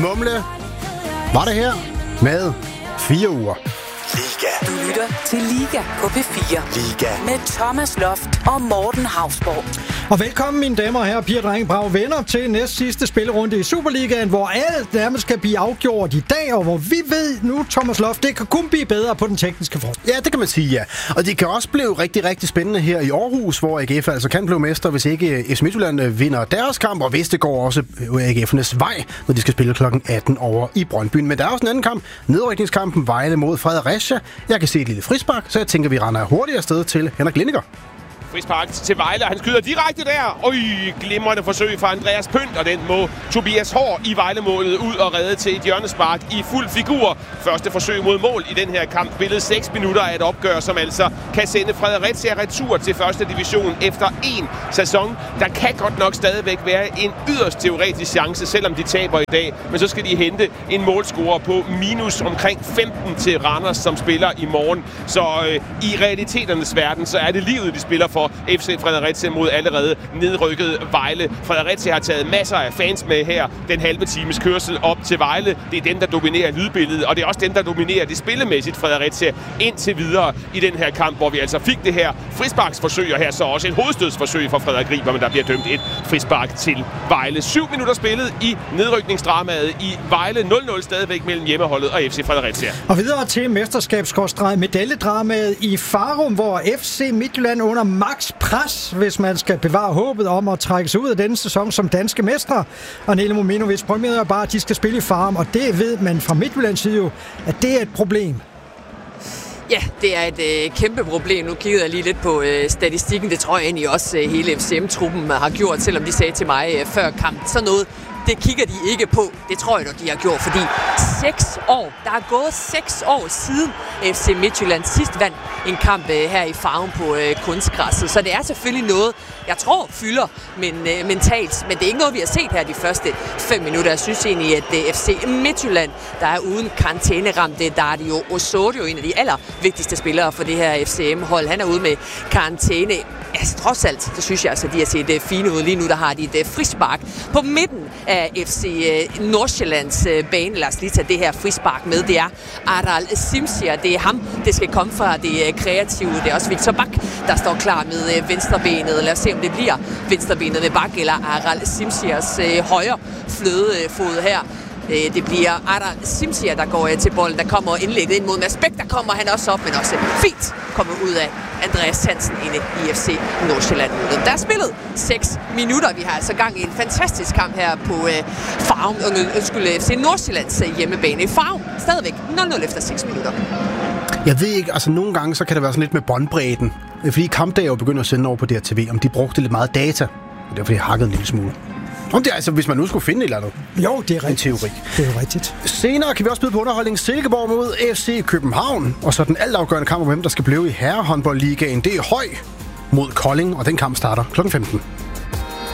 Mumle var det her med 4 uger. Liga. Du lytter til Liga på P4. Liga. Med Thomas Loft og Morten Hausborg. Og velkommen, mine damer og herrer, piger, drenge, brave venner, til næst sidste spillerunde i Superligaen, hvor alt nærmest skal blive afgjort i dag, og hvor vi ved nu, Thomas Loft, det kan kun blive bedre på den tekniske front. Ja, det kan man sige, ja. Og det kan også blive rigtig, rigtig spændende her i Aarhus, hvor AGF altså kan blive mester, hvis ikke FC Midtjylland vinder deres kamp, og hvis det går også AGF'ernes vej, når de skal spille kl. 18 over i Brøndby. Men der er også en anden kamp, nedrykningskampen Vejle mod Fredericia. Jeg kan se et lille frispark, så jeg tænker, vi render hurtigere afsted til Henrik Lindiger. Frispark til Vejle, han skyder direkte der. Glimrende forsøg fra Andreas Pønt, og den må Tobias Hård i Vejle-målet ud og redde til et hjørnespark i fuld figur. Første forsøg mod mål i den her kamp. Spillet 6 minutter af et opgør, som altså kan sende Fredericia retur til første division efter en sæson. Der kan godt nok stadigvæk være en yderst teoretisk chance, selvom de taber i dag. Men så skal de hente en målscorer på minus omkring 15 til Randers, som spiller i morgen. Så i realiteternes verden, så er det livet, de spiller for FC Fredericia mod allerede nedrykket Vejle. Fredericia har taget masser af fans med her. Den halve times kørsel op til Vejle. Det er den, der dominerer lydbilledet, og det er også den, der dominerer det spillemæssigt Fredericia indtil videre i den her kamp, hvor vi altså fik det her frisparksforsøg, og her så også en hovedstødsforsøg fra Frederik Riber, men der bliver dømt et frispark til Vejle. 7 minutter spillet i nedrykningsdramaet i Vejle. 0-0 stadigvæk mellem hjemmeholdet og FC Fredericia. Og videre til mesterskabsmedaljedramaet i Farum, hvor FC Midtjylland under max pres, hvis man skal bevare håbet om at trække sig ud af denne sæson som danske mestre. Og Nele Mominovic prøver bare, at de skal spille i Farum, og det ved man fra Midtjyllands side jo, at det er et problem. Ja, det er et kæmpe problem. Nu kiggede jeg lige lidt på statistikken. Det tror jeg egentlig også hele FCM-truppen har gjort, selvom de sagde til mig før kampen. Sådan noget, det kigger de ikke på. Det tror jeg nok, de har gjort, fordi 6 år, der er gået 6 år siden FC Midtjylland sidst vandt en kamp her i Farum på kunstgræsset. Så det er selvfølgelig noget, jeg tror fylder mentalt, men det er ikke noget, vi har set her de første 5 minutter. Jeg synes egentlig, at FC Midtjylland, der er uden karantæneramte, der er det jo Osorio, en af de allervigtigste spillere for det her FCM-hold. Han er ude med karantæne. Altså, trods alt, så synes jeg altså, de har set fine ud. Lige nu, der har de et frispark på midten af FC Nordsjællands bane. Lad os lige tage det her frispark med. Det er Aral Simsier. Det er ham, det skal komme fra det kreative. Det er også Victor Bak, der står klar med venstrebenet. Lad os se, om det bliver venstrebenet med Bak eller Aral Simsiers højre flødefod her. Det bliver Aral Simsier, der går til bolden. Der kommer indlægget ind mod Mads Bæk. Der kommer han også op, men også fint kommer ud af Andreas Hansen inde i FC Nordsjælland. Der er spillet 6 minutter. Vi har altså gang i en fantastisk kamp her på Farum. FC Nordsjællands hjemmebane i Farum. Stadigvæk 0-0 efter 6 minutter. Jeg ved ikke, altså nogle gange så kan det være sådan lidt med båndbredden. Fordi Kampdag jo begynder at sende over på DRTV, om de brugte lidt meget data. Det er fordi jeg hakkede en lille smule. Om det er altså, hvis man nu skulle finde et eller andet. Jo, det er rigtigt. En teori. Det er jo rigtigt. Senere kan vi også byde på underholdning Silkeborg mod FC København. Og så den altafgørende kamp om hvem der skal blive i herrehåndboldligaen. Det er Høj mod Kolding, og den kamp starter kl. 15.